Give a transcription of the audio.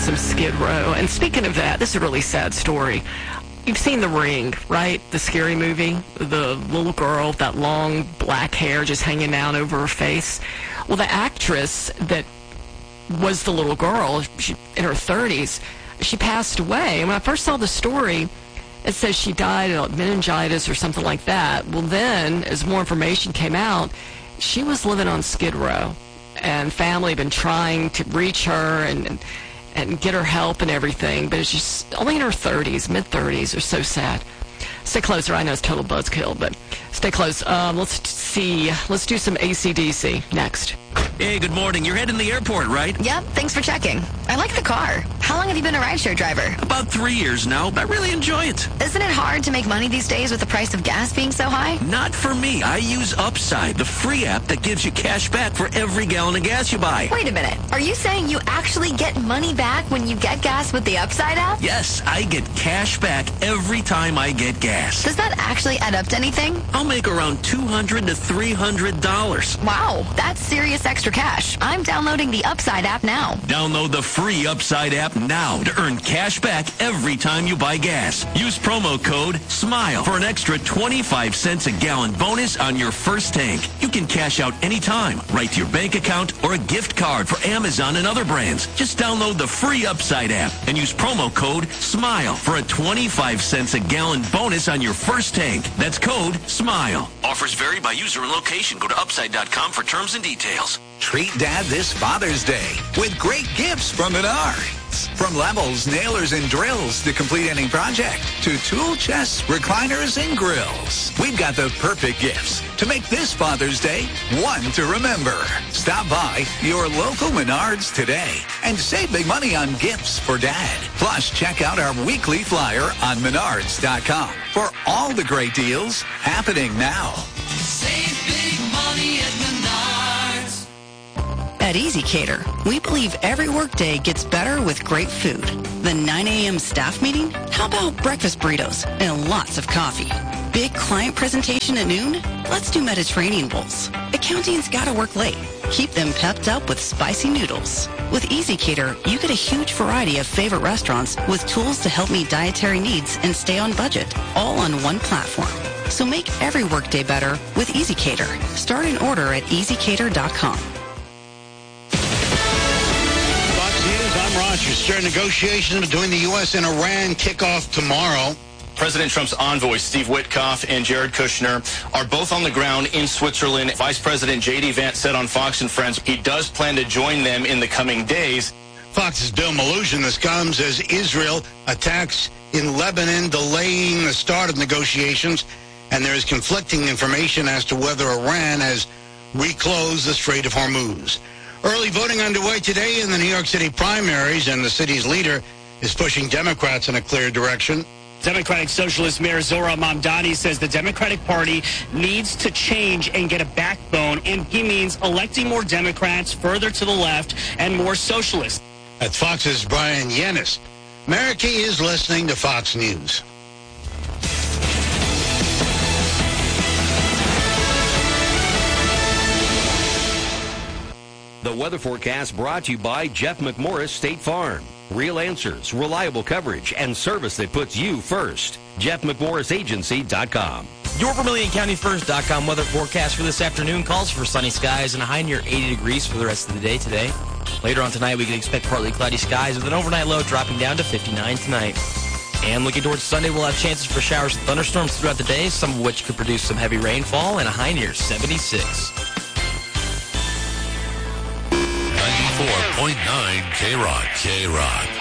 some Skid Row. And speaking of that, this is a really sad story. You've seen The Ring, right? The scary movie. The little girl with that long black hair just hanging down over her face. Well, the actress that was the little girl, in her 30s, she passed away. And when I first saw the story, it says she died of meningitis or something like that. Well, then, as more information came out, she was living on Skid Row. And family had been trying to reach her and get her help and everything, but it's just only in her 30s, mid-30s. They're so sad. Stay closer. I know it's total buzzkill, but stay close. Let's see. Let's do some AC/DC next. Hey, good morning. You're heading to the airport, right? Yep, thanks for checking. I like the car. How long have you been a rideshare driver? About 3 years now, but I really enjoy it. Isn't it hard to make money these days with the price of gas being so high? Not for me. I use Upside, the free app that gives you cash back for every gallon of gas you buy. Wait a minute. Are you saying you actually get money back when you get gas with the Upside app? Yes, I get cash back every time I get gas. Does that actually add up to anything? I'll make around $200 to $300. Wow, that's serious extra cash. I'm downloading the Upside app now. Download the free Upside app now to earn cash back every time you buy gas. Use promo code SMILE for an extra 25 cents a gallon bonus on your first tank. You can cash out anytime, right to your bank account or a gift card for Amazon and other brands. Just download the free Upside app and use promo code SMILE for a 25 cents a gallon bonus on your first tank. That's code SMILE. Offers vary by user and location. Go to upside.com for terms and details. Treat Dad this Father's Day with great gifts from Menards. From levels, nailers, and drills to complete any project, to tool chests, recliners, and grills. We've got the perfect gifts to make this Father's Day one to remember. Stop by your local Menards today and save big money on gifts for Dad. Plus, check out our weekly flyer on Menards.com for all the great deals happening now. Save big money at Menards. At EasyCater, we believe every workday gets better with great food. The 9 a.m. staff meeting? How about breakfast burritos and lots of coffee? Big client presentation at noon? Let's do Mediterranean bowls. Accounting's gotta work late. Keep them pepped up with spicy noodles. With EasyCater, you get a huge variety of favorite restaurants with tools to help meet dietary needs and stay on budget, all on one platform. So make every workday better with EasyCater. Start an order at easycater.com. Fox News, I'm Roger. Start negotiations between the U.S. and Iran kick off tomorrow. President Trump's envoys, Steve Witkoff and Jared Kushner, are both on the ground in Switzerland. Vice President J.D. Vance said on Fox and Friends he does plan to join them in the coming days. Fox's Bill Maluzhin. This comes as Israel attacks in Lebanon, delaying the start of negotiations, and there is conflicting information as to whether Iran has reclosed the Strait of Hormuz. Early voting underway today in the New York City primaries, and the city's leader is pushing Democrats in a clear direction. Democratic Socialist Mayor Zohran Mamdani says the Democratic Party needs to change and get a backbone, and he means electing more Democrats further to the left and more socialists. That's Fox's Brian Yennis. America is listening to Fox News. The weather forecast brought to you by Jeff McMorris State Farm. Real answers, reliable coverage, and service that puts you first. JeffMcMorrisAgency.com. Your VermilionCountyFirst.com weather forecast for this afternoon calls for sunny skies and a high near 80 degrees for the rest of the day today. Later on tonight, we can expect partly cloudy skies with an overnight low dropping down to 59 tonight. And looking towards Sunday, we'll have chances for showers and thunderstorms throughout the day, some of which could produce some heavy rainfall and a high near 76. 94.9 K-Rock.